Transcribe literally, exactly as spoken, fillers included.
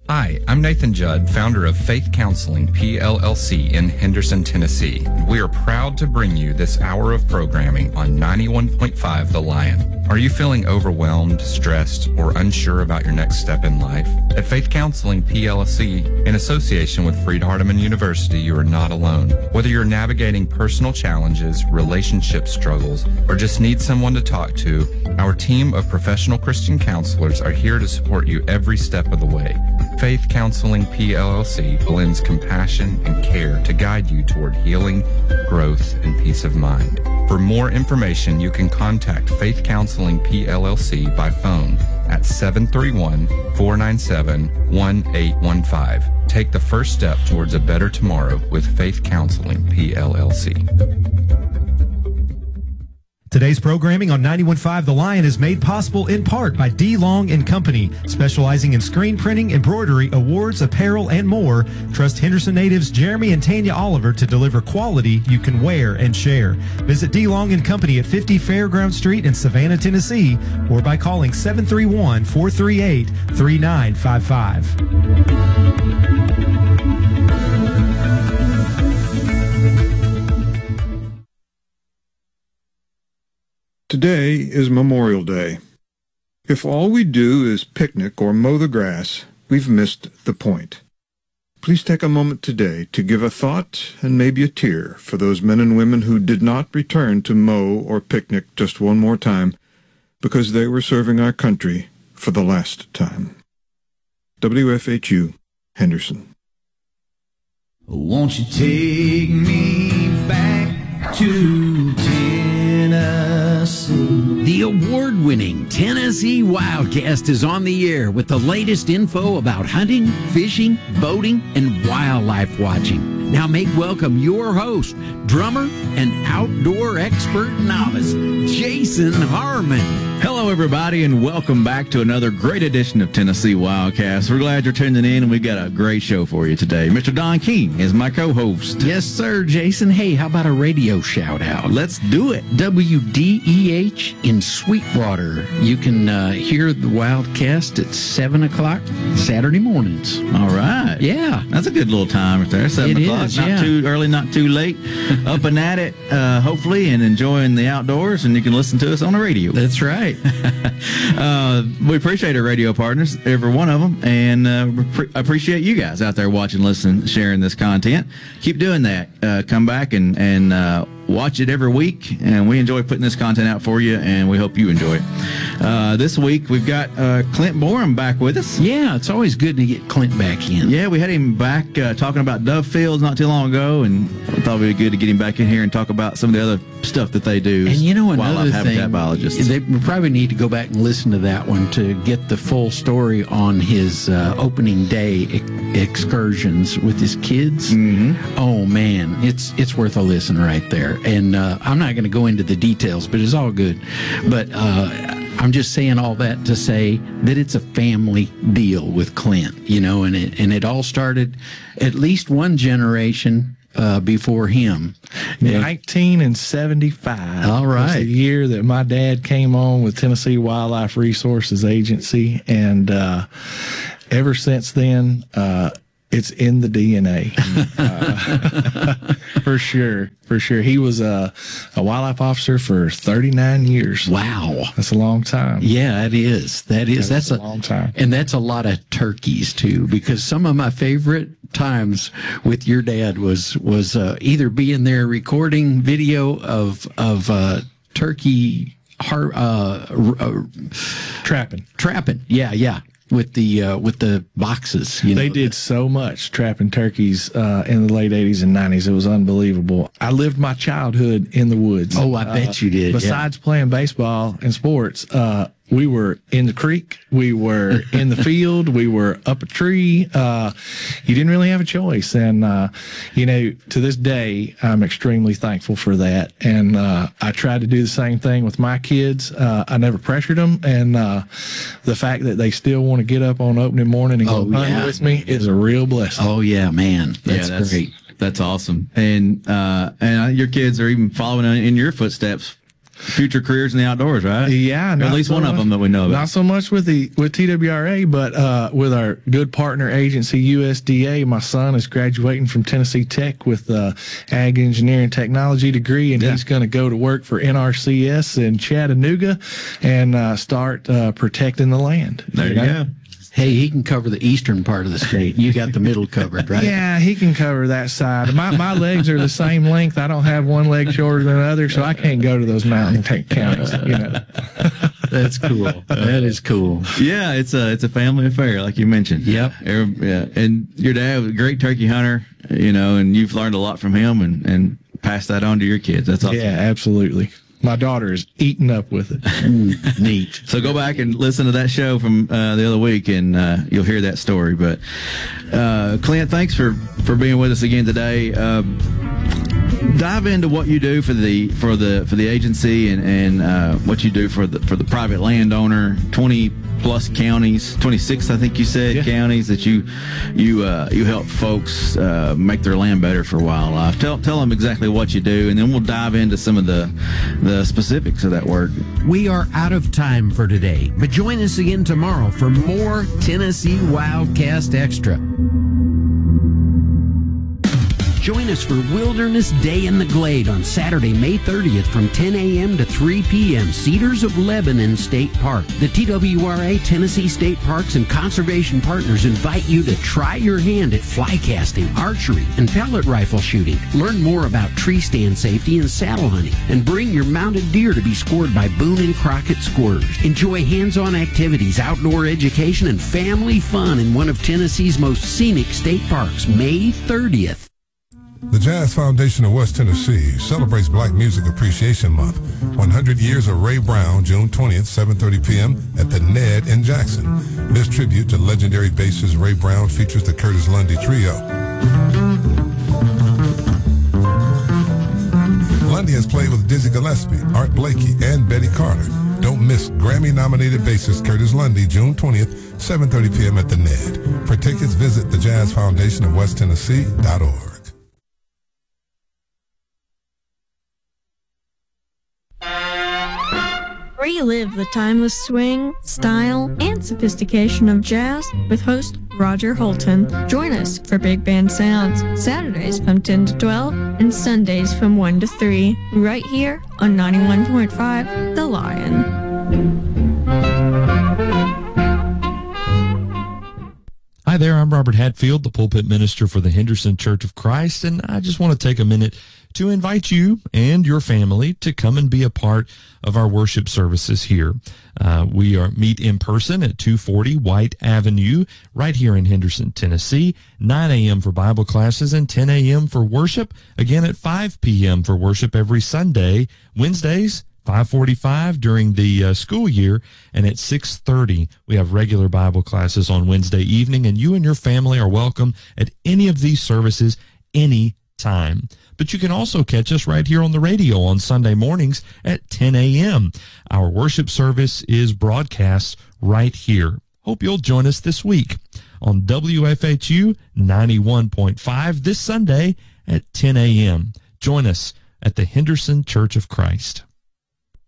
Hi, I'm Nathan Judd, founder of Faith Counseling, P L L C in Henderson, Tennessee. We are proud to bring you this hour of programming on ninety-one point five The Lion. Are you feeling overwhelmed, stressed, or unsure about your next step in life? At Faith Counseling, P L L C, in association with Freed Hardeman University, you are not alone. Whether you're navigating personal challenges, relationship struggles, or just need someone to talk to, our team of professional Christian counselors are here to support you every step of the way. Faith Counseling P L L C blends compassion and care to guide you toward healing, growth, and peace of mind. For more information, you can contact Faith Counseling P L L C by phone at seven three one, four nine seven, one eight one five. Take the first step towards a better tomorrow with Faith Counseling P L L C. Today's programming on ninety-one point five The Lion is made possible in part by D. Long and Company, specializing in screen printing, embroidery, awards, apparel, and more. Trust Henderson natives Jeremy and Tanya Oliver to deliver quality you can wear and share. Visit D. Long and Company at fifty Fairground Street in Savannah, Tennessee, or by calling seven three one, four three eight, three nine five five. Today is Memorial Day. If all we do is picnic or mow the grass, we've missed the point. Please take a moment today to give a thought and maybe a tear for those men and women who did not return to mow or picnic just one more time because they were serving our country for the last time. W F H U, Henderson. Won't you take me back to Tennessee? The award-winning Tennessee Wildcast is on the air with the latest info about hunting, fishing, boating, and wildlife watching. Now make welcome your host, drummer, and outdoor expert novice, Jason Harmon. Hello, everybody, and welcome back to another great edition of Tennessee Wildcast. We're glad you're tuning in, and we've got a great show for you today. Mister Don King is my co-host. Yes, sir, Jason. Hey, how about a radio shout-out? Let's do it. W D E H in Sweetwater. You can uh, hear the Wildcast at seven o'clock Saturday mornings. All right. Yeah. That's a good little time right there. seven It o'clock. is, not yeah. too early, not too late. Up and at it, uh, hopefully, and enjoying the outdoors, and you can listen to us on the radio. That's right. uh, we appreciate our radio partners, every one of them, and uh, we pre- appreciate you guys out there watching, listening, sharing this content. Keep doing that. Uh, come back and, and uh, watch it every week, and we enjoy putting this content out for you, and we hope you enjoy it. Uh, this week, we've got uh, Clint Borum back with us. Yeah, it's always good to get Clint back in. Yeah, we had him back uh, talking about dove fields not too long ago, and we thought it would be good to get him back in here and talk about some of the other stuff that they do. And you know, another wildlife thing, habitat biologists. they probably need to go back and listen to that one to get the full story on his uh, opening day ex- excursions with his kids. Mm-hmm. Oh, man, it's it's worth a listen right there. And uh, I'm not going to go into the details, but it's all good. But uh, I'm just saying all that to say that it's a family deal with Clint, you know, and it, and it all started at least one generation uh, before him. nineteen seventy-five. All right. Was the year that my dad came on with Tennessee Wildlife Resources Agency, and uh, ever since then, uh, it's in the D N A. uh, for sure, for sure. He was a, a wildlife officer for thirty-nine years. Wow. That's a long time. Yeah, it is. That is. That's That's a long time. And that's a lot of turkeys, too, because some of my favorite times with your dad was was uh, either being there recording video of, of uh, turkey har- uh, uh, Trapping. trapping. Yeah, yeah. With the uh, with the boxes, you know. They did so much trapping turkeys uh, in the late eighties and nineties. It was unbelievable. I lived my childhood in the woods. Oh, I bet uh, you did. Besides yeah. playing baseball and sports, uh, we were in the creek. We were in the field. We were up a tree. Uh, you didn't really have a choice. And, uh, you know, to this day, I'm extremely thankful for that. And uh, I tried to do the same thing with my kids. Uh, I never pressured them. And uh, the fact that they still want to get up on opening morning and oh, go hunt yeah. with me is a real blessing. Oh, yeah, man. That's, yeah, that's great. That's awesome. And uh, and your kids are even following in your footsteps. future careers in the outdoors, right? Yeah, or at least so one much, of them that we know about. Not so much with the with T W R A, but uh, with our good partner agency U S D A. My son is graduating from Tennessee Tech with uh, ag engineering technology degree, and yeah. he's going to go to work for N R C S in Chattanooga and uh, start uh, protecting the land. There you, you know? go. Hey, he can cover the eastern part of the state. You got the middle covered, right? Yeah, he can cover that side. My my legs are the same length. I don't have one leg shorter than the other, so I can't go to those mountain counties. You know, that's cool. That is cool. Yeah, it's a it's a family affair, like you mentioned. Yep. Yeah, and your dad was a great turkey hunter, you know, and you've learned a lot from him, and and passed that on to your kids. That's awesome. Yeah, absolutely. My daughter is eating up with it. Mm, neat. So go back and listen to that show from uh, the other week, and uh, you'll hear that story. But uh, Clint, thanks for, for being with us again today. Uh, dive into what you do for the for the for the agency, and and uh, what you do for the for the private landowner. Twenty plus counties, twenty-six I think you said, yeah. counties that you you uh, you help folks uh, make their land better for wildlife. Tell tell them exactly what you do, and then we'll dive into some of the the specifics of that work. We are out of time for today, but join us again tomorrow for more Tennessee Wildcast Extra. Join us for Wilderness Day in the Glade on Saturday, May thirtieth from ten a.m. to three p.m. Cedars of Lebanon State Park. The T W R A, Tennessee State Parks, and Conservation Partners invite you to try your hand at fly casting, archery, and pellet rifle shooting. Learn more about tree stand safety and saddle hunting, and bring your mounted deer to be scored by Boone and Crockett scorers. Enjoy hands-on activities, outdoor education, and family fun in one of Tennessee's most scenic state parks, May thirtieth. The Jazz Foundation of West Tennessee celebrates Black Music Appreciation Month. one hundred years of Ray Brown, June twentieth, seven thirty p.m. at the Ned in Jackson. This tribute to legendary bassist Ray Brown features the Curtis Lundy Trio. Lundy has played with Dizzy Gillespie, Art Blakey, and Betty Carter. Don't miss Grammy-nominated bassist Curtis Lundy, June twentieth, seven thirty p.m. at the Ned. For tickets, visit the Jazz Foundation of West Tennessee dot org. Relive the timeless swing, style, and sophistication of jazz with host Roger Holton. Join us for Big Band Sounds, Saturdays from ten to twelve and Sundays from one to three, right here on ninety-one point five The Lion. Hi there, I'm Robert Hatfield, the pulpit minister for the Henderson Church of Christ, and I just want to take a minute to invite you and your family to come and be a part of our worship services here. Uh, we are meet in person at two forty White Avenue, right here in Henderson, Tennessee, nine a.m. for Bible classes and ten a.m. for worship, again at five p.m. for worship every Sunday, Wednesdays, five forty-five during the uh, school year, and at six thirty we have regular Bible classes on Wednesday evening, and you and your family are welcome at any of these services any time. But you can also catch us right here on the radio on Sunday mornings at ten a.m. Our worship service is broadcast right here. Hope you'll join us this week on W F H U ninety-one point five this Sunday at ten a.m. Join us at the Henderson Church of Christ.